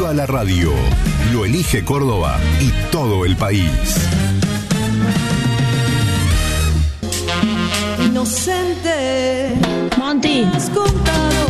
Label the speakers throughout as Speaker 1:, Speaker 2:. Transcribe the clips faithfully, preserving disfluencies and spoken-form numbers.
Speaker 1: Viva la radio. Lo elige Córdoba y todo el país.
Speaker 2: Inocente.
Speaker 3: Monty.
Speaker 2: Has contado.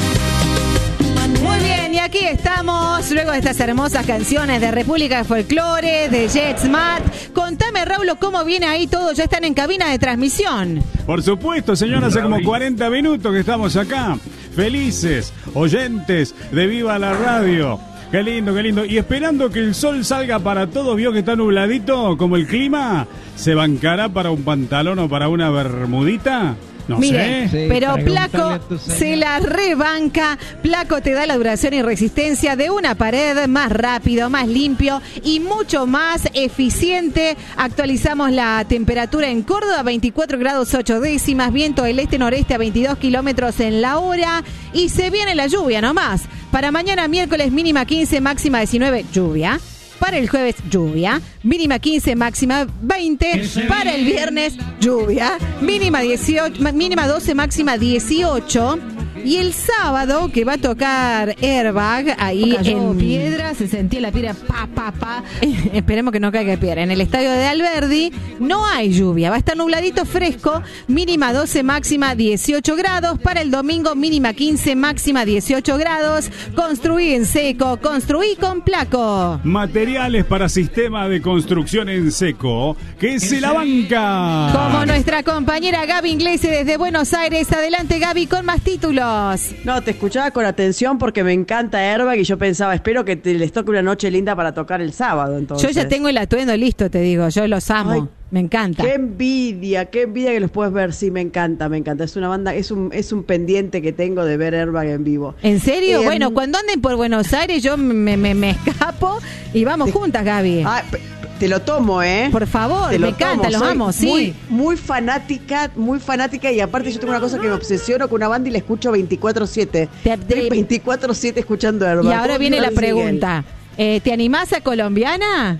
Speaker 3: Muy bien, y aquí estamos, luego de estas hermosas canciones de República de Folclore, de JetSmart. Contame, Raúl, cómo viene ahí todo, ya están en cabina de transmisión.
Speaker 4: Por supuesto, señora, hace como cuarenta minutos que estamos acá, felices, oyentes de Viva la Radio. Qué lindo, qué lindo. Y esperando que el sol salga para todos, vio que está nubladito, como el clima, ¿se bancará para un pantalón o para una bermudita? No
Speaker 3: Mire,
Speaker 4: sé.
Speaker 3: sí, pero Placo se la rebanca. Placo te da la duración y resistencia de una pared, más rápido, más limpio y mucho más eficiente. Actualizamos la temperatura en Córdoba, veinticuatro grados ocho décimas, viento del este-noreste a veintidós kilómetros en la hora y se viene la lluvia nomás. Para mañana miércoles mínima quince, máxima diecinueve, lluvia. Para el jueves, lluvia. Mínima quince, máxima veinte. Para el viernes, lluvia. Mínima dieciocho, mínima doce, máxima dieciocho. Y el sábado, que va a tocar Airbag, ahí en piedra, se sentía la piedra pa, pa, pa. Eh, esperemos que no caiga piedra. En el estadio de Alberdi no hay lluvia, va a estar nubladito fresco, mínima doce, máxima dieciocho grados. Para el domingo, mínima quince, máxima dieciocho grados. Construí en seco, construí con Placo.
Speaker 4: Materiales para sistema de construcción en seco, que se la banca.
Speaker 3: Como nuestra compañera Gaby Inglese desde Buenos Aires. Adelante, Gaby, con más títulos.
Speaker 5: No, te escuchaba con atención porque me encanta Airbag y yo pensaba, espero que te, les toque una noche linda para tocar el sábado. Entonces,
Speaker 3: yo ya tengo el atuendo listo, te digo, yo los amo. Ay, me encanta.
Speaker 5: Qué envidia, qué envidia que los puedes ver. Sí, me encanta, me encanta. Es una banda, es un es un pendiente que tengo de ver Airbag en vivo.
Speaker 3: ¿En serio?
Speaker 5: Eh,
Speaker 3: bueno, cuando anden por Buenos Aires yo me, me, me escapo y vamos te, juntas, Gaby.
Speaker 5: Ah, te lo tomo, ¿eh?
Speaker 3: Por favor,
Speaker 5: te
Speaker 3: me
Speaker 5: lo
Speaker 3: encanta,
Speaker 5: tomo.
Speaker 3: los
Speaker 5: Soy
Speaker 3: amo, sí.
Speaker 5: Muy, muy fanática, muy fanática y aparte yo tengo una cosa que me obsesiono con una banda y la escucho veinticuatro siete. Estoy veinticuatro siete escuchando Airbag.
Speaker 3: Y ahora viene la pregunta. Eh, ¿Te animás a colombiana?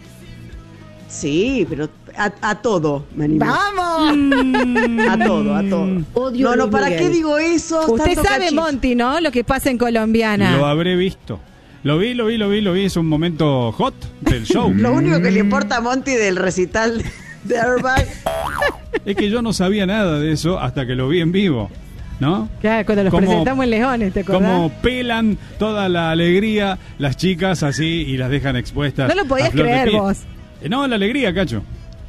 Speaker 5: Sí, pero a, a todo me animo.
Speaker 3: ¡Vamos!
Speaker 5: A todo, a todo. Odio no, no, ¿para Miguel. Qué digo eso?
Speaker 3: Usted sabe, cachito. Monty, ¿no? Lo que pasa en colombiana.
Speaker 4: Lo habré visto. Lo vi, lo vi, lo vi, lo vi. Es un momento hot del show.
Speaker 5: Lo único que le importa a Monty del recital de Airbag
Speaker 4: es que yo no sabía nada de eso hasta que lo vi en vivo, ¿no?
Speaker 3: Claro, cuando los como, presentamos en Leones, ¿te acordás?
Speaker 4: Como pelan toda la alegría las chicas así y las dejan expuestas.
Speaker 3: No lo podías creer vos.
Speaker 4: Eh, no, la alegría, Cacho.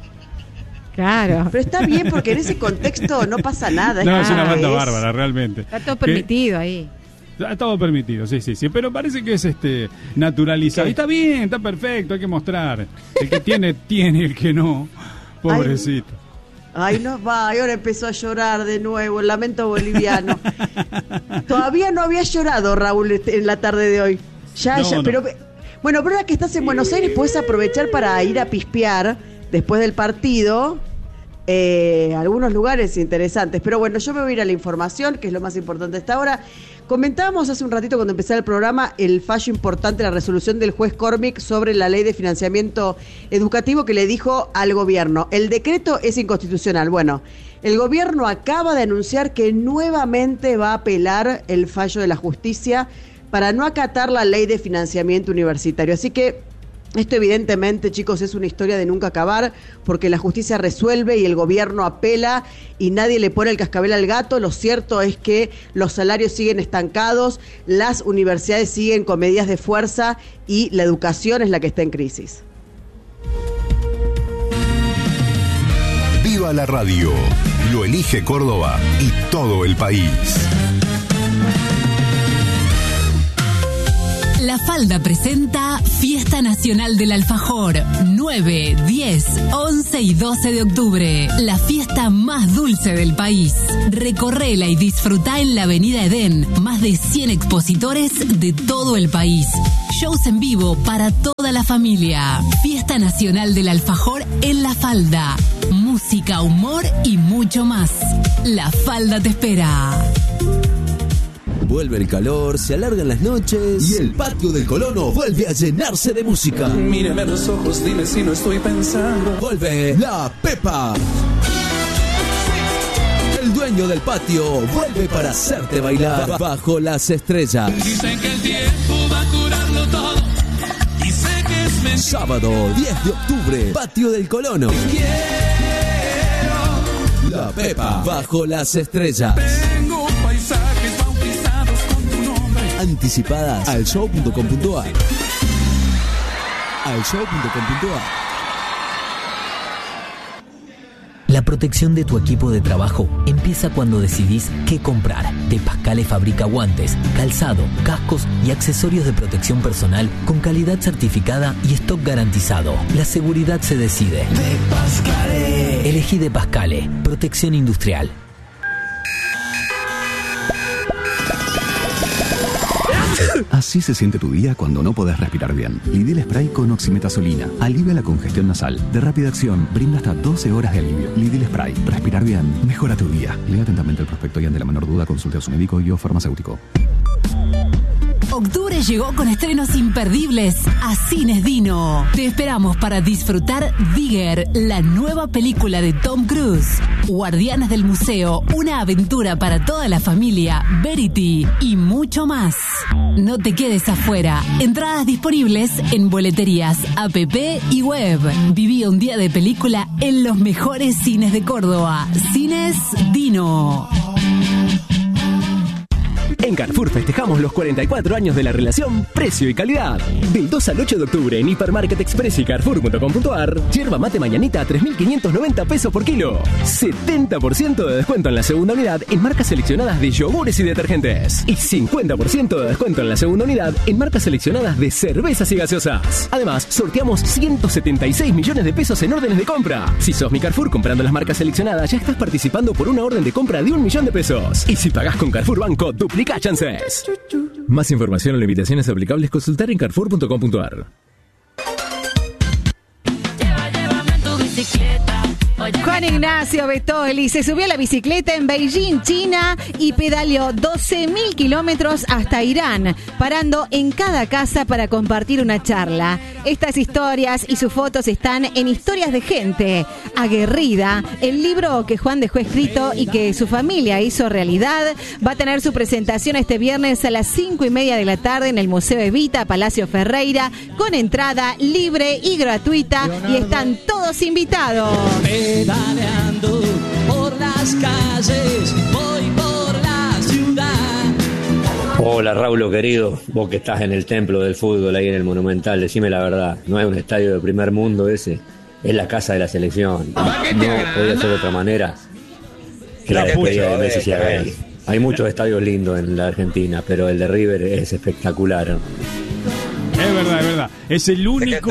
Speaker 3: Claro.
Speaker 5: Pero está bien porque en ese contexto no pasa nada.
Speaker 4: No, es una banda
Speaker 5: es...
Speaker 4: bárbara, realmente.
Speaker 3: Está todo permitido
Speaker 4: que...
Speaker 3: ahí.
Speaker 4: Está todo permitido, sí, sí, sí, pero parece que es este naturalizado. Y está bien, está perfecto, hay que mostrar. El que tiene, tiene, el que no. Pobrecito.
Speaker 5: Ay, ay no va, y ahora empezó a llorar de nuevo, el lamento boliviano. Todavía no había llorado, Raúl, en la tarde de hoy. Ya,
Speaker 4: no,
Speaker 5: ya,
Speaker 4: no.
Speaker 5: pero... Bueno, pero ahora que estás en Buenos Aires, puedes aprovechar para ir a pispear después del partido. Eh, algunos lugares interesantes. Pero bueno, yo me voy a ir a la información, que es lo más importante hasta ahora. Comentábamos hace un ratito cuando empezaba el programa el fallo importante, la resolución del juez Cormick sobre la ley de financiamiento educativo que le dijo al gobierno, el decreto es inconstitucional. Bueno, el gobierno acaba de anunciar que nuevamente va a apelar el fallo de la justicia para no acatar la ley de financiamiento universitario. Así que esto evidentemente, chicos, es una historia de nunca acabar, porque la justicia resuelve y el gobierno apela y nadie le pone el cascabel al gato. Lo cierto es que los salarios siguen estancados, las universidades siguen con medidas de fuerza y la educación es la que está en crisis.
Speaker 1: Viva la radio, lo elige Córdoba y todo el país.
Speaker 6: La Falda presenta Fiesta Nacional del Alfajor, nueve, diez, once y doce de octubre. La fiesta más dulce del país. Recorrela y disfrutá en la Avenida Edén. Más de cien expositores de todo el país. Shows en vivo para toda la familia. Fiesta Nacional del Alfajor en La Falda. Música, humor y mucho más. La Falda te espera.
Speaker 7: Vuelve el calor, se alargan las noches y el patio del Colono vuelve a llenarse de música.
Speaker 8: Mírame a los ojos, dime si no estoy pensando.
Speaker 7: Vuelve La Pepa. El dueño del patio vuelve para hacerte bailar bajo las estrellas.
Speaker 8: Dicen que el tiempo va a curarlo todo.
Speaker 7: Sábado diez de octubre, Patio del Colono. La Pepa, bajo las estrellas.
Speaker 8: Tengo paisajes bautizados con tu nombre.
Speaker 7: Anticipadas al show punto com punto a r. al show punto com punto a r.
Speaker 9: La protección de tu equipo de trabajo empieza cuando decidís qué comprar. De Pascale fabrica guantes, calzado, cascos y accesorios de protección personal con calidad certificada y stock garantizado. La seguridad se decide. De Pascale. Elegí De Pascale. Protección industrial.
Speaker 10: Así se siente tu día cuando no podés respirar bien. Lidil Spray con oximetazolina. Alivia la congestión nasal. De rápida acción, brinda hasta doce horas de alivio. Lidil Spray. Respirar bien. Mejora tu día. Lea atentamente el prospecto y ante la menor duda consulte a su médico y o farmacéutico.
Speaker 6: Octubre llegó con estrenos imperdibles a Cines Dino. Te esperamos para disfrutar Digger, la nueva película de Tom Cruise. Guardianes del Museo, una aventura para toda la familia, Verity y mucho más. No te quedes afuera. Entradas disponibles en boleterías, app y web. Viví un día de película en los mejores cines de Córdoba. Cines Dino.
Speaker 11: En Carrefour festejamos los cuarenta y cuatro años de la relación precio y calidad. Del dos al ocho de octubre en Hipermarket Express y Carrefour punto com punto a r, yerba mate mañanita a tres mil quinientos noventa pesos por kilo. setenta por ciento de descuento en la segunda unidad en marcas seleccionadas de yogures y detergentes. Y cincuenta por ciento de descuento en la segunda unidad en marcas seleccionadas de cervezas y gaseosas. Además, sorteamos ciento setenta y seis millones de pesos en órdenes de compra. Si sos mi Carrefour comprando las marcas seleccionadas, ya estás participando por una orden de compra de un millón de pesos. Y si pagás con Carrefour Banco, duplica chances. Más información o limitaciones aplicables, consultar en carrefour punto com punto a r.
Speaker 3: Juan Ignacio Betoli se subió a la bicicleta en Beijing, China, y pedaleó doce mil kilómetros hasta Irán, parando en cada casa para compartir una charla. Estas historias y sus fotos están en Historias de Gente Aguerrida, el libro que Juan dejó escrito y que su familia hizo realidad. Va a tener su presentación este viernes a las cinco y media de la tarde en el Museo Evita, Palacio Ferreira, con entrada libre y gratuita, y están todos invitados.
Speaker 12: Pedaleando por las calles, voy por la ciudad.
Speaker 13: Hola Raulo querido, vos que estás en el templo del fútbol ahí en el Monumental, decime la verdad, no es un estadio de primer mundo ese, es la casa de la selección. No podía ser de otra manera que la despedida de Messi se haga ahí. Hay muchos estadios lindos en la Argentina, pero el de River es espectacular.
Speaker 4: Es verdad, es verdad, es el único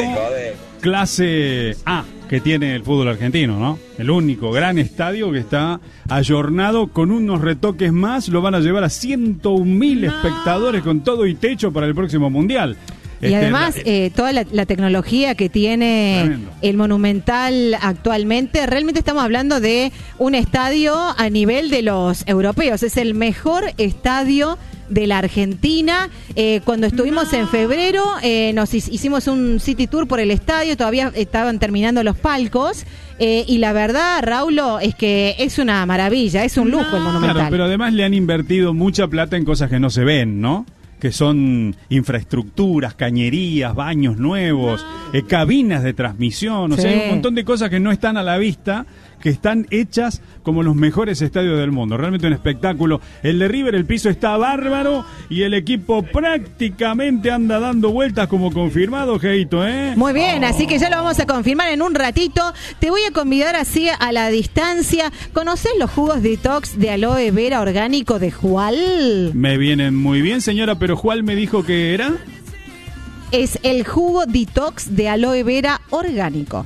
Speaker 4: clase A que tiene el fútbol argentino, ¿no? El único gran estadio que está ayornado con unos retoques más. Lo van a llevar a ciento un mil espectadores con todo y techo para el próximo Mundial.
Speaker 3: Y
Speaker 4: este,
Speaker 3: además,
Speaker 4: la,
Speaker 3: eh, toda la, la tecnología que tiene tremendo. El Monumental actualmente, realmente estamos hablando de un estadio a nivel de los europeos. Es el mejor estadio de la Argentina. Eh, cuando estuvimos en febrero, eh, nos hicimos un city tour por el estadio, todavía estaban terminando los palcos, eh, y la verdad, Raulo, es que es una maravilla, es un lujo el Monumental.
Speaker 4: Claro, pero además le han invertido mucha plata en cosas que no se ven, ¿no? Que son infraestructuras, cañerías, baños nuevos, eh, cabinas de transmisión, o sí. sea, hay un montón de cosas que no están a la vista, que están hechas como los mejores estadios del mundo. Realmente un espectáculo. El de River, el piso está bárbaro y el equipo prácticamente anda dando vueltas como confirmado, Geito, ¿eh?
Speaker 3: Muy bien, oh. así que ya lo vamos a confirmar en un ratito. Te voy a convidar así a la distancia. ¿Conocés los jugos detox de aloe vera orgánico de Jual?
Speaker 4: Me vienen muy bien, señora, pero Jual me dijo que era...
Speaker 3: Es el jugo detox de aloe vera orgánico.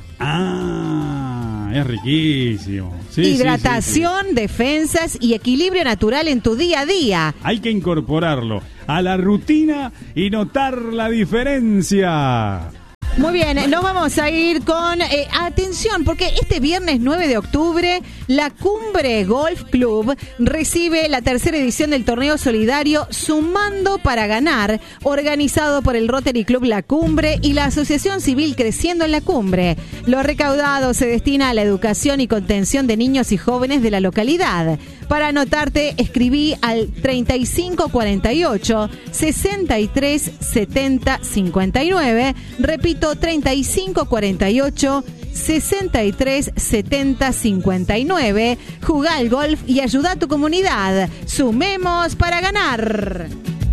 Speaker 4: Ah, es riquísimo. Sí,
Speaker 3: Hidratación,
Speaker 4: sí, sí, sí.
Speaker 3: defensas y equilibrio natural en tu día a día.
Speaker 4: Hay que incorporarlo a la rutina y notar la diferencia.
Speaker 3: Muy bien, nos vamos a ir con eh, atención, porque este viernes nueve de octubre la Cumbre Golf Club recibe la tercera edición del torneo solidario Sumando para Ganar, organizado por el Rotary Club La Cumbre y la Asociación Civil Creciendo en la Cumbre. Lo recaudado se destina a la educación y contención de niños y jóvenes de la localidad. Para anotarte, escribí al treinta y cinco cuarenta y ocho, sesenta y tres setenta cincuenta y nueve. Repito, treinta y cinco cuarenta y ocho, sesenta y tres setenta cincuenta y nueve. Jugá al golf y ayuda a tu comunidad. Sumemos para ganar.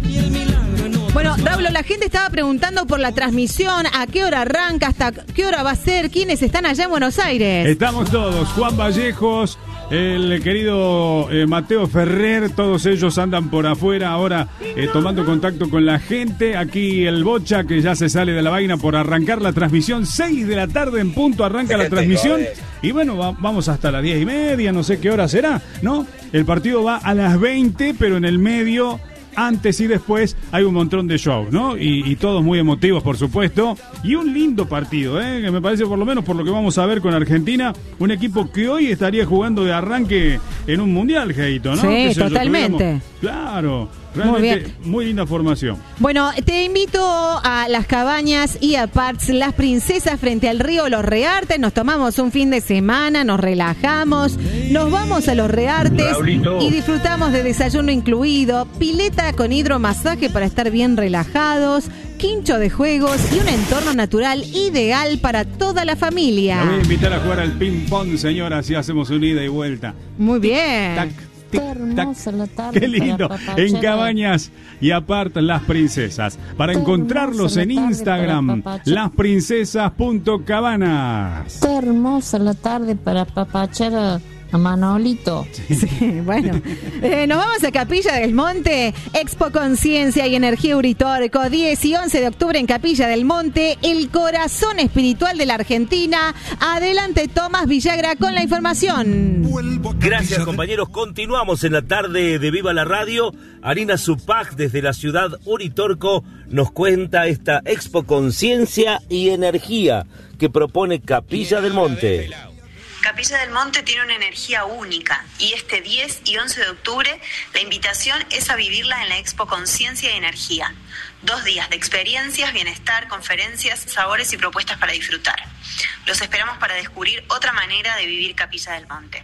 Speaker 3: Bueno, Raúl, la gente estaba preguntando por la transmisión, a qué hora arranca, hasta qué hora va a ser, quiénes están allá en Buenos Aires.
Speaker 4: Estamos todos, Juan Vallejos, el querido eh, Mateo Ferrer, todos ellos andan por afuera ahora eh, tomando contacto con la gente. Aquí el Bocha, que ya se sale de la vaina por arrancar la transmisión. seis de la tarde en punto arranca la transmisión. Y bueno, va, vamos hasta las diez y media, no sé qué hora será, ¿no? El partido va a las veinte, pero en el medio, antes y después, hay un montón de shows, ¿no? Y, y todos muy emotivos, por supuesto. Y un lindo partido, ¿eh? Que me parece, por lo menos por lo que vamos a ver con Argentina, un equipo que hoy estaría jugando de arranque en un mundial, Geito, ¿no?
Speaker 3: Sí, totalmente.
Speaker 4: Claro, realmente muy, muy linda formación.
Speaker 3: Bueno, te invito a Las Cabañas y a Parts Las Princesas frente al río Los Reartes. Nos tomamos un fin de semana, nos relajamos, nos vamos a Los Reartes Raulito. Y disfrutamos de desayuno incluido, pileta con hidromasaje para estar bien relajados, quincho de juegos y un entorno natural ideal para toda la familia.
Speaker 4: Me voy a invitar a jugar al ping pong, señora, si hacemos un ida y vuelta.
Speaker 3: Muy bien.
Speaker 4: Tac, tic, tac. Qué lindo. En Cabañas y aparte Las Princesas. Para encontrarlos en Instagram, lasprincesas punto cabanas.
Speaker 14: Qué hermosa la tarde para papachar a a Manolito.
Speaker 3: Sí, bueno. Eh, nos vamos a Capilla del Monte. Expo Conciencia y Energía Uritorco, diez y once de octubre en Capilla del Monte, el corazón espiritual de la Argentina. Adelante, Tomás Villagra con la información.
Speaker 15: Gracias, compañeros. Continuamos en la tarde de Viva la Radio. Arina Zupac, desde la ciudad Uritorco, nos cuenta esta Expo Conciencia y Energía que propone Capilla del Monte.
Speaker 16: Capilla del Monte tiene una energía única y este diez y once de octubre la invitación es a vivirla en la Expo Conciencia y Energía. Dos días de experiencias, bienestar, conferencias, sabores y propuestas para disfrutar. Los esperamos para descubrir otra manera de vivir Capilla del Monte.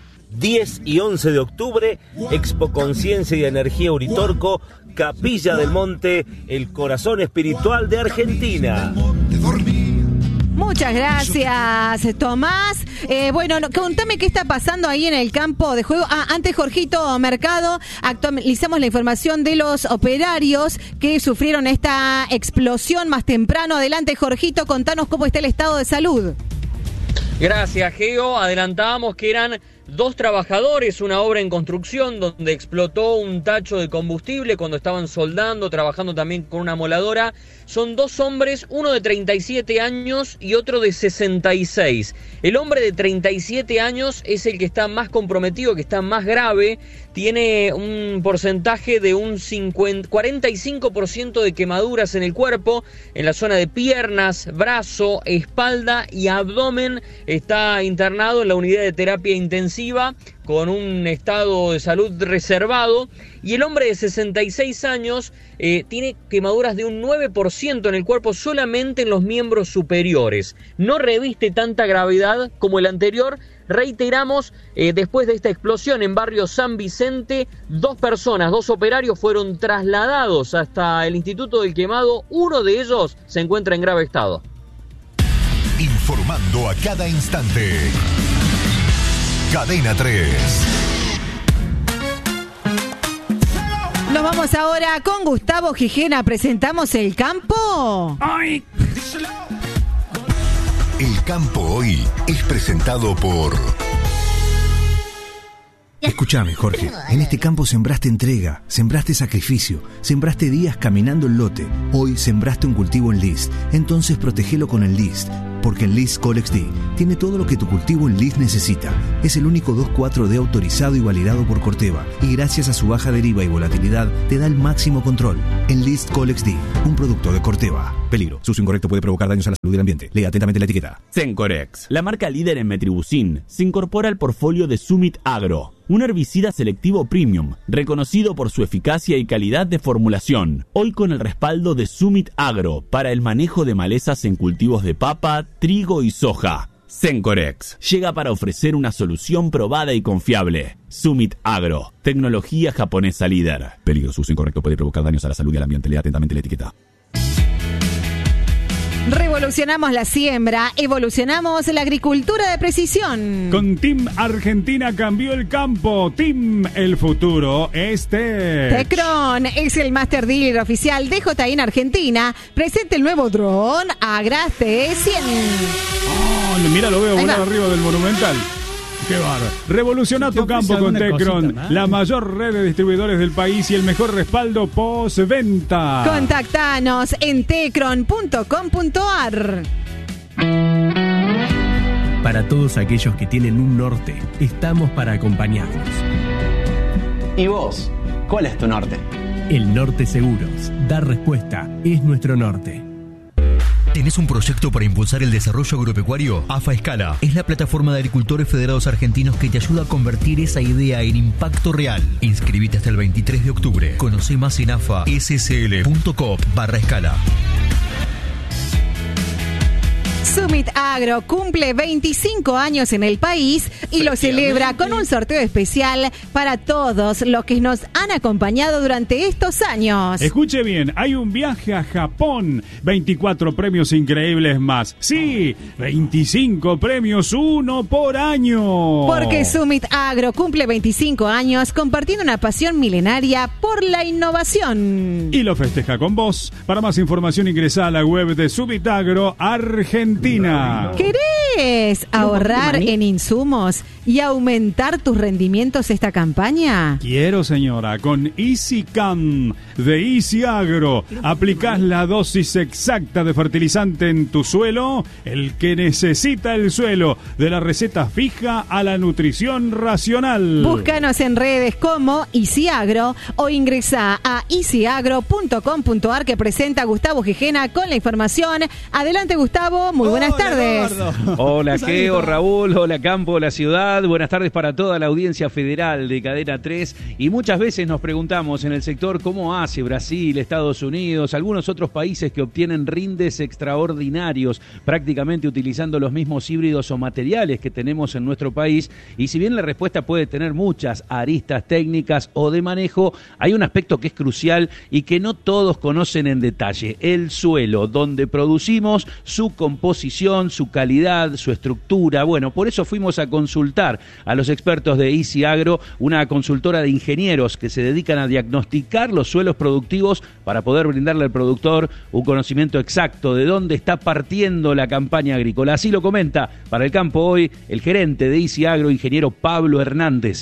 Speaker 15: diez y once de octubre, Expo Conciencia y Energía Uritorco, Capilla del Monte, el corazón espiritual de Argentina.
Speaker 3: Muchas gracias, Tomás. Eh, bueno, no, contame qué está pasando ahí en el campo de juego. Ah, antes, Jorgito Mercado, actualizamos la información de los operarios que sufrieron esta explosión más temprano. Adelante, Jorgito, contanos cómo está el estado de salud.
Speaker 17: Gracias, Geo. Adelantábamos que eran dos trabajadores, una obra en construcción donde explotó un tacho de combustible cuando estaban soldando, trabajando también con una moladora. Son dos hombres, uno de treinta y siete años y otro de sesenta y seis. El hombre de treinta y siete años es el que está más comprometido, que está más grave. Tiene un porcentaje de un cincuenta, cuarenta y cinco por ciento de quemaduras en el cuerpo, en la zona de piernas, brazo, espalda y abdomen. Está internado en la unidad de terapia intensiva con un estado de salud reservado. Y el hombre de sesenta y seis años eh, tiene quemaduras de un nueve por ciento en el cuerpo, solamente en los miembros superiores. No reviste tanta gravedad como el anterior. Reiteramos, eh, después de esta explosión en barrio San Vicente, dos personas, dos operarios fueron trasladados hasta el Instituto del Quemado. Uno de ellos se encuentra en grave estado.
Speaker 1: Informando a cada instante. Cadena tres.
Speaker 3: Nos vamos ahora con Gustavo Gijena. ¿Presentamos el campo?
Speaker 4: ¡Ay!
Speaker 1: El campo hoy es presentado por...
Speaker 18: Escúchame, Jorge, en este campo sembraste entrega, sembraste sacrificio, sembraste días caminando el lote. Hoy sembraste un cultivo en List, entonces protegelo con el List, porque el List Colex D tiene todo lo que tu cultivo en List necesita. Es el único dos cuatro D autorizado y validado por Corteva, y gracias a su baja deriva y volatilidad, te da el máximo control. En List Colex D, un producto de Corteva. Peligro, su uso incorrecto puede provocar daños a la salud del ambiente. Lea atentamente la etiqueta.
Speaker 19: Cencorex, la marca líder en metribuzin, se incorpora al portfolio de Summit Agro, un herbicida selectivo premium, reconocido por su eficacia y calidad de formulación. Hoy con el respaldo de Summit Agro para el manejo de malezas en cultivos de papa, trigo y soja. Sencorex llega para ofrecer una solución probada y confiable. Summit Agro, tecnología japonesa líder. Peligro, uso incorrecto puede provocar daños a la salud y al ambiente. Lea atentamente la etiqueta.
Speaker 3: Revolucionamos la siembra, evolucionamos la agricultura de precisión.
Speaker 4: Con Team Argentina cambió el campo. Team, el futuro es Tech.
Speaker 3: Tecron es el master dealer oficial de J I en Argentina. Presenta el nuevo dron Agra T cien.
Speaker 4: Oh, mira, lo veo volar arriba del Monumental. ¡Qué bárbaro! Revoluciona tu campo con Tecron, la mayor red de distribuidores del país y el mejor respaldo postventa.
Speaker 3: Contactanos en tecron punto com punto ar.
Speaker 20: Para todos aquellos que tienen un norte, estamos para acompañarlos.
Speaker 21: ¿Y vos? ¿Cuál es tu norte?
Speaker 20: El Norte Seguros. Dar respuesta es nuestro norte.
Speaker 22: ¿Tenés un proyecto para impulsar el desarrollo agropecuario? AFA Escala es la plataforma de agricultores federados argentinos que te ayuda a convertir esa idea en impacto real. Inscribite hasta el veintitrés de octubre. Conoce más en afa s c l punto com barra escala.
Speaker 3: Summit Agro cumple veinticinco años en el país y lo celebra con un sorteo especial para todos los que nos han acompañado durante estos años.
Speaker 4: Escuche bien, hay un viaje a Japón, veinticuatro premios increíbles más. Sí, veinticinco premios, uno por año.
Speaker 3: Porque Summit Agro cumple veinticinco años compartiendo una pasión milenaria por la innovación.
Speaker 4: Y lo festeja con vos. Para más información ingresa a la web de Summit Agro Argentina.
Speaker 3: ¿Querés ahorrar en insumos y aumentar tus rendimientos esta campaña?
Speaker 4: Quiero, señora. Con EasyCam de Easy Agro aplicás la dosis exacta de fertilizante en tu suelo, el que necesita el suelo, de la receta fija a la nutrición racional.
Speaker 3: Búscanos en redes como Easy Agro o ingresa a easy agro punto com punto ar que presenta Gustavo Gijena con la información. Adelante, Gustavo. Muy buenas
Speaker 23: Hola,
Speaker 3: tardes.
Speaker 23: Eduardo. Hola, Geo, Raúl, hola, Campo, hola, Ciudad. Buenas tardes para toda la audiencia federal de Cadena tres. Y muchas veces nos preguntamos en el sector cómo hace Brasil, Estados Unidos, algunos otros países que obtienen rindes extraordinarios, prácticamente utilizando los mismos híbridos o materiales que tenemos en nuestro país. Y si bien la respuesta puede tener muchas aristas técnicas o de manejo, hay un aspecto que es crucial y que no todos conocen en detalle: el suelo, donde producimos, su composición, su calidad, su estructura. Bueno, por eso fuimos a consultar a los expertos de Easy Agro, una consultora de ingenieros que se dedican a diagnosticar los suelos productivos para poder brindarle al productor un conocimiento exacto de dónde está partiendo la campaña agrícola. Así lo comenta para el Campo hoy el gerente de Easy Agro, ingeniero Pablo Hernández.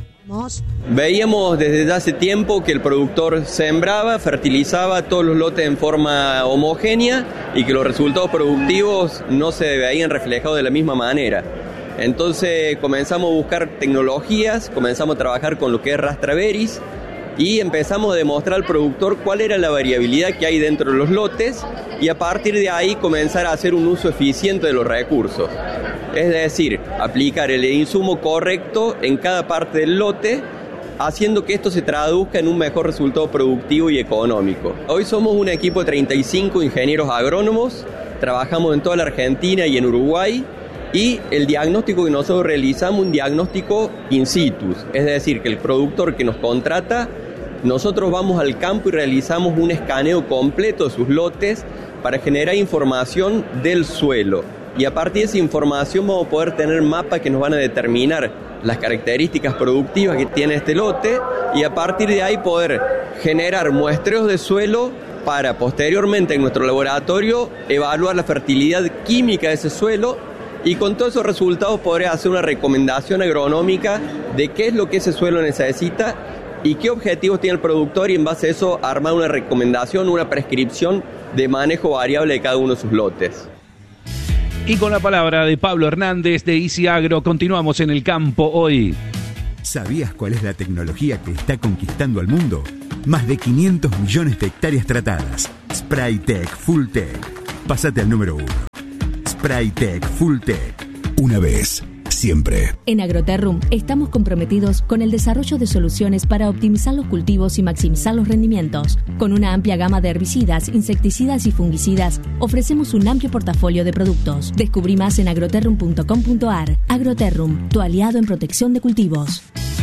Speaker 24: Veíamos desde hace tiempo que el productor sembraba, fertilizaba todos los lotes en forma homogénea y que los resultados productivos no se veían reflejados de la misma manera. Entonces comenzamos a buscar tecnologías, comenzamos a trabajar con lo que es Rastraveris y empezamos a demostrar al productor cuál era la variabilidad que hay dentro de los lotes y a partir de ahí comenzar a hacer un uso eficiente de los recursos. Es decir, aplicar el insumo correcto en cada parte del lote, haciendo que esto se traduzca en un mejor resultado productivo y económico. Hoy somos un equipo de treinta y cinco ingenieros agrónomos, trabajamos en toda la Argentina y en Uruguay, y el diagnóstico que nosotros realizamos es un diagnóstico in situ, es decir, que el productor que nos contrata, nosotros vamos al campo y realizamos un escaneo completo de sus lotes para generar información del suelo. Y a partir de esa información vamos a poder tener mapas que nos van a determinar las características productivas que tiene este lote y a partir de ahí poder generar muestreos de suelo para posteriormente en nuestro laboratorio evaluar la fertilidad química de ese suelo y con todos esos resultados poder hacer una recomendación agronómica de qué es lo que ese suelo necesita y qué objetivos tiene el productor y en base a eso armar una recomendación, una prescripción de manejo variable de cada uno de sus lotes.
Speaker 23: Y con la palabra de Pablo Hernández de Easy Agro, continuamos en el Campo hoy.
Speaker 1: ¿Sabías cuál es la tecnología que está conquistando al mundo? Más de quinientos millones de hectáreas tratadas. Spraytec Fulltech. Pásate al número uno. Spraytec Fulltech. Una vez, siempre.
Speaker 2: En Agroterrum estamos comprometidos con el desarrollo de soluciones para optimizar los cultivos y maximizar los rendimientos. Con una amplia gama de herbicidas, insecticidas y fungicidas, ofrecemos un amplio portafolio de productos. Descubrí más en agroterrum punto com punto a r. Agroterrum, tu aliado en protección de cultivos.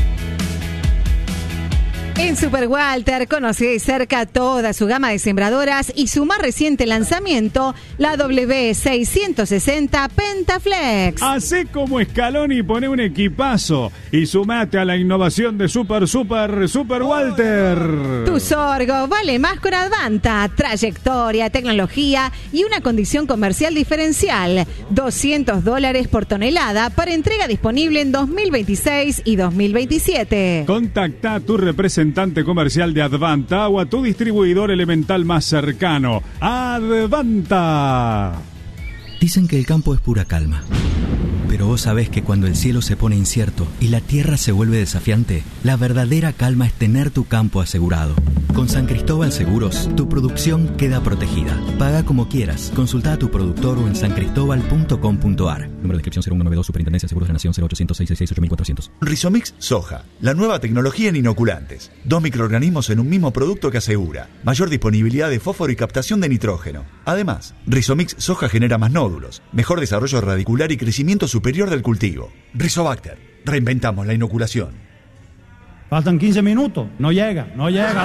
Speaker 3: En Super Walter conoce de cerca toda su gama de sembradoras y su más reciente lanzamiento, la W seiscientos sesenta Pentaflex.
Speaker 4: Hacé como Scaloni y poné un equipazo y sumate a la innovación de Super Super Super Walter.
Speaker 3: Tu sorgo vale más con Advanta, trayectoria, tecnología y una condición comercial diferencial. doscientos dólares por tonelada para entrega disponible en dos mil veintiséis y dos mil veintisiete.
Speaker 4: Contacta a tu representante comercial de Advanta o a tu distribuidor elemental más cercano. Advanta.
Speaker 5: Dicen que el campo es pura calma. Pero vos sabés que cuando el cielo se pone incierto y la tierra se vuelve desafiante, la verdadera calma es tener tu campo asegurado. Con San Cristóbal Seguros, tu producción queda protegida. Paga como quieras. Consulta a tu productor o en san cristóbal punto com punto a r. Número de inscripción cero uno noventa y dos, Superintendencia de Seguros de la Nación, cero ochocientos, seiscientos sesenta y seis, ocho mil cuatrocientos.
Speaker 7: Rizomix Soja, la nueva tecnología en inoculantes. Dos microorganismos en un mismo producto que asegura mayor disponibilidad de fósforo y captación de nitrógeno. Además, Rizomix Soja genera más nódulos, mejor desarrollo radicular y crecimiento superior del cultivo. Rizobacter, reinventamos la inoculación.
Speaker 8: Faltan quince minutos. No llega, no llega.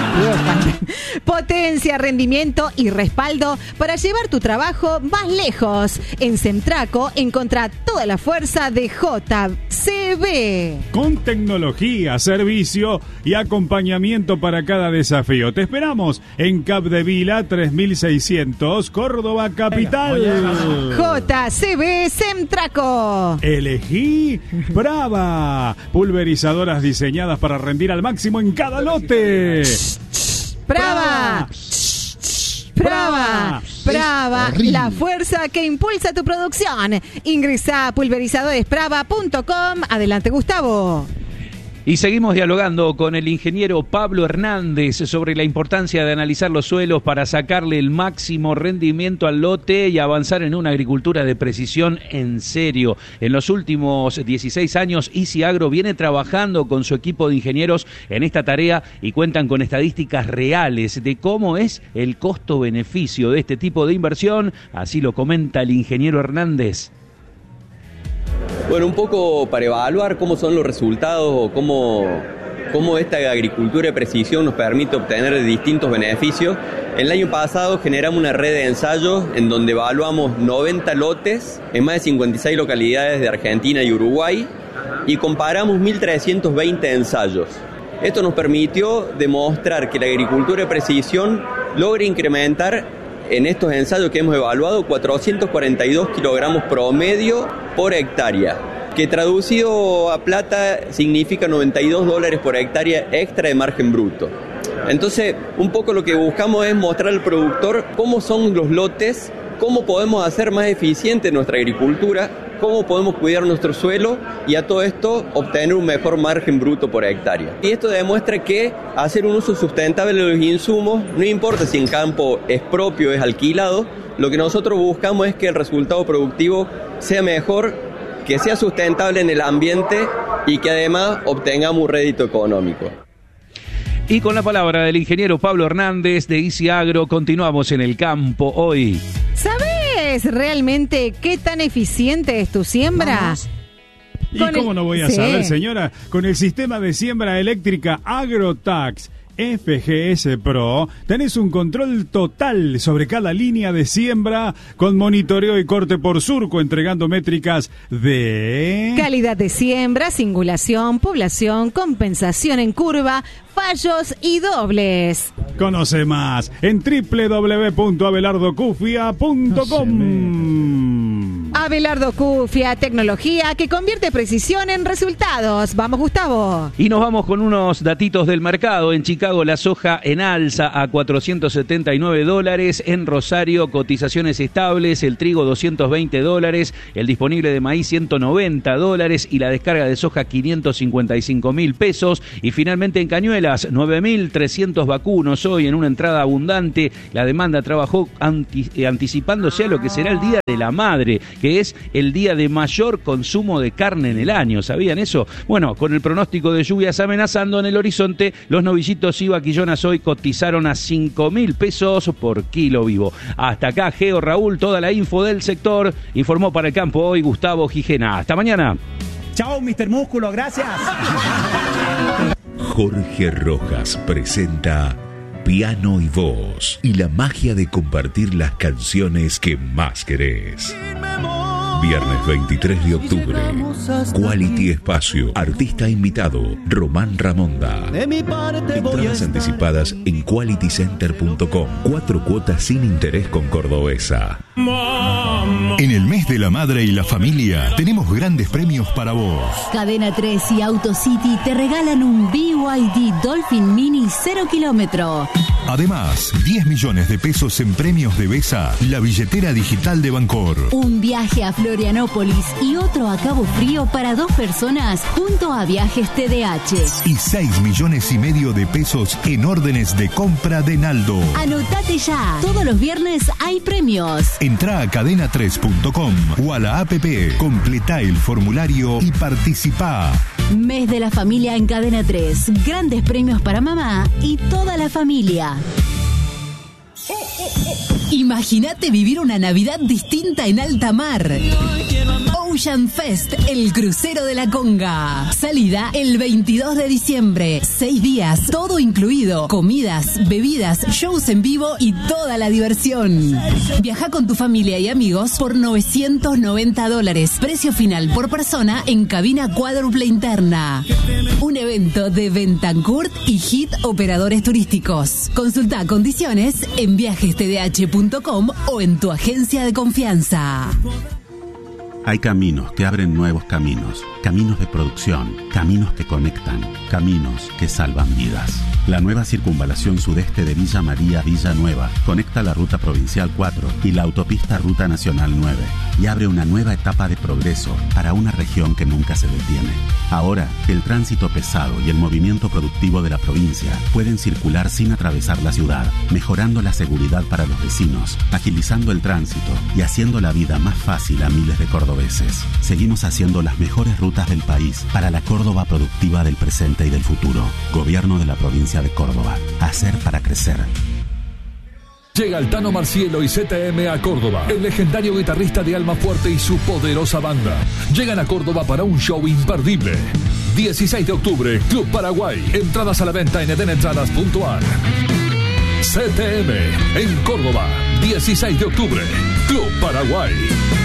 Speaker 3: Potencia, rendimiento y respaldo para llevar tu trabajo más lejos. En Semtraco encontrá toda la fuerza de J C B.
Speaker 4: Con tecnología, servicio y acompañamiento para cada desafío. Te esperamos en Capdevila tres mil seiscientos, Córdoba Capital.
Speaker 3: J C B Semtraco.
Speaker 4: Elegí Brava. Pulverizadoras diseñadas para rendir al máximo en cada lote.
Speaker 3: Brava. Brava, Brava, la fuerza que impulsa tu producción. Ingresa a pulverizadores brava punto com. Adelante, Gustavo.
Speaker 23: Y seguimos dialogando con el ingeniero Pablo Hernández sobre la importancia de analizar los suelos para sacarle el máximo rendimiento al lote y avanzar en una agricultura de precisión en serio. En los últimos dieciséis años, Easy Agro viene trabajando con su equipo de ingenieros en esta tarea y cuentan con estadísticas reales de cómo es el costo-beneficio de este tipo de inversión. Así lo comenta el ingeniero Hernández.
Speaker 24: Bueno, un poco para evaluar cómo son los resultados o cómo, cómo esta agricultura de precisión nos permite obtener distintos beneficios. El año pasado generamos una red de ensayos en donde evaluamos noventa lotes en más de cincuenta y seis localidades de Argentina y Uruguay y comparamos mil trescientos veinte ensayos. Esto nos permitió demostrar que la agricultura de precisión logra incrementar en estos ensayos que hemos evaluado cuatrocientos cuarenta y dos kilogramos promedio por hectárea, que traducido a plata significa noventa y dos dólares por hectárea extra de margen bruto. Entonces, un poco lo que buscamos es mostrar al productor cómo son los lotes, cómo podemos hacer más eficiente nuestra agricultura, cómo podemos cuidar nuestro suelo y a todo esto obtener un mejor margen bruto por hectárea. Y esto demuestra que hacer un uso sustentable de los insumos, no importa si en campo es propio o es alquilado, lo que nosotros buscamos es que el resultado productivo sea mejor, que sea sustentable en el ambiente y que además obtengamos un rédito económico.
Speaker 23: Y con la palabra del ingeniero Pablo Hernández de Easy Agro, continuamos en el campo hoy.
Speaker 3: ¿Sabes realmente qué tan eficiente es tu siembra?
Speaker 4: Vamos. ¿Y
Speaker 3: Con
Speaker 4: cómo
Speaker 3: el...
Speaker 4: no voy a
Speaker 3: sí.
Speaker 4: saber, señora? Con el sistema de siembra eléctrica Agrotax F G S Pro, tenés un control total sobre cada línea de siembra con monitoreo y corte por surco, entregando métricas de...
Speaker 3: calidad de siembra, singulación, población, compensación en curva, fallos y dobles.
Speaker 4: Conoce más en doble u doble u doble u punto abelardo cufia punto com.
Speaker 3: Abelardo Cufia, tecnología que convierte precisión en resultados. Vamos, Gustavo.
Speaker 23: Y nos vamos con unos datitos del mercado. En Chicago la soja en alza a cuatrocientos setenta y nueve dólares. En Rosario cotizaciones estables. El trigo doscientos veinte dólares. El disponible de maíz ciento noventa dólares. Y la descarga de soja quinientos cincuenta y cinco mil pesos. Y finalmente en Cañuelas nueve mil trescientos vacunos hoy en una entrada abundante. La demanda trabajó anti- anticipándose a lo que será el Día de la Madre, que que es el día de mayor consumo de carne en el año. ¿Sabían eso? Bueno, con el pronóstico de lluvias amenazando en el horizonte, los novillitos y vaquillonas hoy cotizaron a cinco mil pesos por kilo vivo. Hasta acá, Geo, Raúl, toda la info del sector. Informó para el campo hoy Gustavo Gijena. Hasta mañana.
Speaker 8: Chao, mister Músculo, gracias.
Speaker 1: Jorge Rojas presenta Piano y Voz y la magia de compartir las canciones que más querés. Viernes veintitrés de octubre, Quality Espacio, artista invitado, Román Ramonda. Entradas anticipadas en quality center punto com. Cuatro cuotas sin interés con Cordobesa.
Speaker 6: En el mes de la madre y la familia, tenemos grandes premios para vos.
Speaker 2: Cadena tres y AutoCity te regalan un B Y D Dolphin Mini cero kilómetro.
Speaker 6: Además, diez millones de pesos en premios de Besa, la billetera digital de Bancor.
Speaker 2: Un viaje a Florianópolis y otro a Cabo Frío para dos personas junto a Viajes T D H.
Speaker 6: Y seis millones y medio de pesos en órdenes de compra de Naldo.
Speaker 2: Anotate ya. Todos los viernes hay premios.
Speaker 6: Entrá a cadena tres punto com o a la app, completá el formulario y participá.
Speaker 2: Mes de la familia en Cadena tres. Grandes premios para mamá y toda la familia. Imagínate vivir una Navidad distinta en alta mar. Ocean Fest, el crucero de la Conga. Salida el veintidós de diciembre. Seis días, todo incluido. Comidas, bebidas, shows en vivo y toda la diversión. Viaja con tu familia y amigos por novecientos noventa dólares. Precio final por persona en cabina cuádruple interna. Un evento de Bentancurt y Hit Operadores Turísticos. Consulta condiciones en viajes t d h punto com o en tu agencia de confianza.
Speaker 9: Hay caminos que abren nuevos caminos, caminos de producción, caminos que conectan, caminos que salvan vidas. La nueva circunvalación sudeste de Villa María Villanueva conecta la ruta provincial cuatro y la autopista ruta nacional nueve y abre una nueva etapa de progreso para una región que nunca se detiene. Ahora, el tránsito pesado y el movimiento productivo de la provincia pueden circular sin atravesar la ciudad, mejorando la seguridad para los vecinos, agilizando el tránsito y haciendo la vida más fácil a miles de cordobeses. Seguimos haciendo las mejores rutas del país para la Córdoba productiva del presente y del futuro. Gobierno de la provincia de Córdoba. Hacer para crecer.
Speaker 10: Llega el Tano Marcielo y Z M a Córdoba. El legendario guitarrista de Almafuerte y su poderosa banda llegan a Córdoba para un show imperdible. dieciséis de octubre, Club Paraguay. Entradas a la venta en eden entradas punto a r. Z M en Córdoba, dieciséis de octubre, Club Paraguay.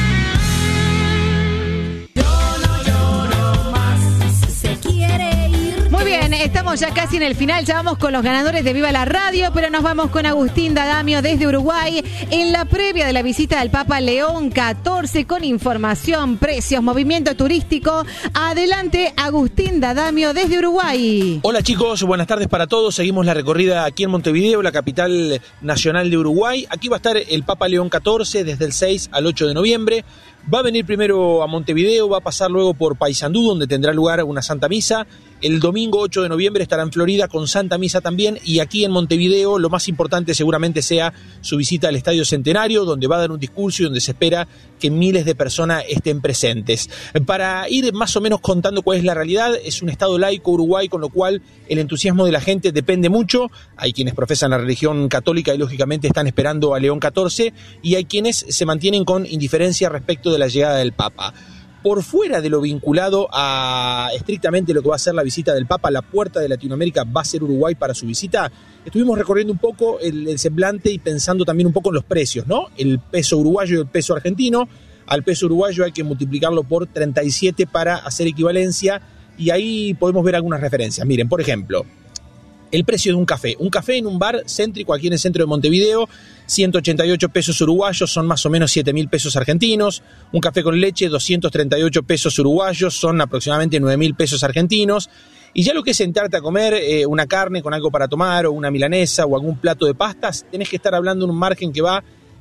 Speaker 3: Muy bien, estamos ya casi en el final, ya vamos con los ganadores de Viva la Radio, pero nos vamos con Agustín Dadamio desde Uruguay en la previa de la visita del Papa León catorce con información, precios, movimiento turístico. Adelante, Agustín Dadamio desde Uruguay.
Speaker 11: Hola chicos, buenas tardes para todos. Seguimos la recorrida aquí en Montevideo, la capital nacional de Uruguay. Aquí va a estar el Papa León catorce desde el seis al ocho de noviembre. Va a venir primero a Montevideo, va a pasar luego por Paysandú, donde tendrá lugar una Santa Misa. El domingo ocho de noviembre estará en Florida con Santa Misa también. Y aquí en Montevideo lo más importante seguramente sea su visita al Estadio Centenario, donde va a dar un discurso y donde se espera que miles de personas estén presentes. Para ir más o menos contando cuál es la realidad, es un estado laico Uruguay, con lo cual el entusiasmo de la gente depende mucho. Hay quienes profesan la religión católica y lógicamente están esperando a León catorce, y hay quienes se mantienen con indiferencia respecto de la llegada del Papa. Por fuera de lo vinculado a estrictamente lo que va a ser la visita del Papa, la puerta de Latinoamérica va a ser Uruguay para su visita. Estuvimos recorriendo un poco el, el semblante y pensando también un poco en los precios, ¿no? El peso uruguayo y el peso argentino. Al peso uruguayo hay que multiplicarlo por treinta y siete para hacer equivalencia, y ahí podemos ver algunas referencias. Miren, por ejemplo, el precio de un café. Un café en un bar céntrico aquí en el centro de Montevideo, ciento ochenta y ocho pesos uruguayos, son más o menos siete mil pesos argentinos. Un café con leche, doscientos treinta y ocho pesos uruguayos, son aproximadamente nueve mil pesos argentinos. Y ya lo que es sentarte a comer eh, una carne con algo para tomar, o una milanesa, o algún plato de pastas, tenés que estar hablando de un margen que va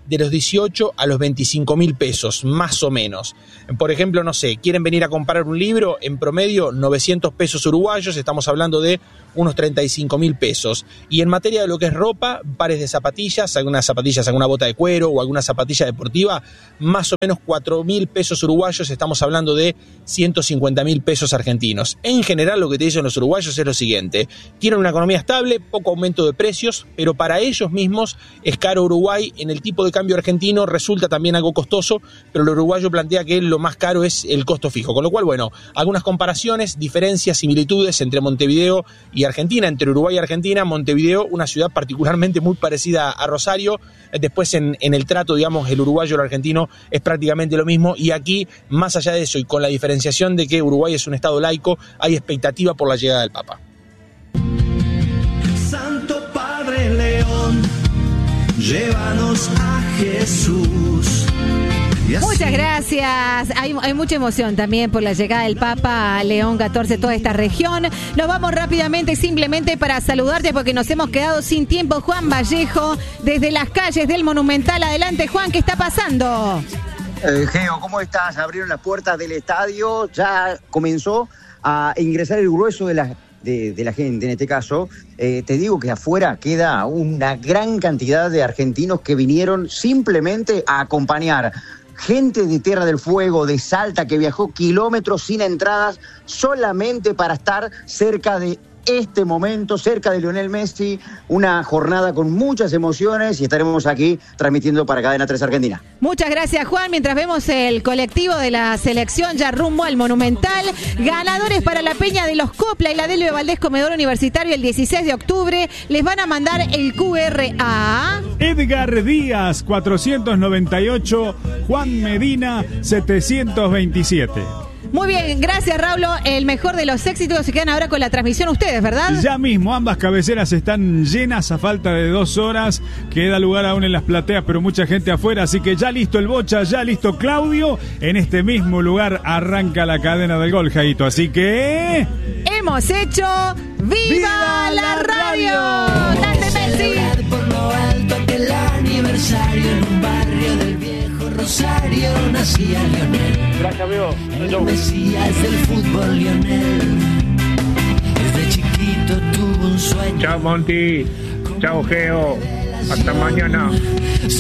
Speaker 11: de los dieciocho a los veinticinco mil pesos, más o menos. Por ejemplo, no sé, quieren venir a comprar un libro, en promedio novecientos pesos uruguayos, estamos hablando de unos treinta y cinco mil pesos. Y en materia de lo que es ropa, pares de zapatillas, algunas zapatillas, alguna bota de cuero o alguna zapatilla deportiva, más o menos cuatro mil pesos uruguayos, estamos hablando de ciento cincuenta mil pesos argentinos. En general, lo que te dicen los uruguayos es lo siguiente: quieren una economía estable, poco aumento de precios, pero para ellos mismos es caro Uruguay. En el tipo de cambio argentino resulta también algo costoso, pero el uruguayo plantea que lo más caro es el costo fijo. Con lo cual, bueno, algunas comparaciones, diferencias, similitudes entre Montevideo y Argentina, entre Uruguay y Argentina. Montevideo, una ciudad particularmente muy parecida a Rosario. Después en, en el trato, digamos, el uruguayo y el argentino es prácticamente lo mismo. Y aquí, más allá de eso y con la diferenciación de que Uruguay es un estado laico, hay expectativa por la llegada del Papa.
Speaker 12: Santo Padre León, llévanos a Jesús.
Speaker 3: Muchas gracias. Hay, hay mucha emoción también por la llegada del Papa a León catorce, toda esta región. Nos vamos rápidamente simplemente para saludarte porque nos hemos quedado sin tiempo. Juan Vallejo, desde las calles del Monumental. Adelante, Juan, ¿qué está pasando?
Speaker 13: Eh, Geo, ¿cómo estás? Abrieron las puertas del estadio, ya comenzó a ingresar el grueso de la, de, de la gente, en este caso. Eh, te digo que afuera queda una gran cantidad de argentinos que vinieron simplemente a acompañar. Gente de Tierra del Fuego, de Salta, que viajó kilómetros sin entradas solamente para estar cerca de este momento, cerca de Lionel Messi. Una jornada con muchas emociones y estaremos aquí transmitiendo para Cadena tres Argentina.
Speaker 3: Muchas gracias, Juan. Mientras vemos el colectivo de la selección ya rumbo al Monumental, ganadores para la Peña de los Copla y la Delio Valdés Comedor Universitario el dieciséis de octubre, les van a mandar el Q R a...
Speaker 4: Edgar Díaz, cuatrocientos noventa y ocho, Juan Medina, setecientos veintisiete.
Speaker 3: Muy bien, gracias, Raulo. El mejor de los éxitos. Se quedan ahora con la transmisión ustedes, ¿verdad?
Speaker 4: Ya mismo, ambas cabeceras están llenas a falta de dos horas. Queda lugar aún en las plateas, pero mucha gente afuera. Así que ya listo el Bocha, ya listo Claudio. En este mismo lugar arranca la cadena del gol, Jaito. Así que...
Speaker 3: hemos hecho ¡Viva, ¡Viva la Radio! radio! ¡Date, Messi!
Speaker 12: Por lo alto aquel aniversario en un barrio del viejo Rosario nacía Lionel.
Speaker 14: Gracias, amigo.
Speaker 12: El Mesías del fútbol, Lionel. Desde chiquito tuvo un sueño.
Speaker 14: Chao, Monty. Chao, Geo. Hasta mañana.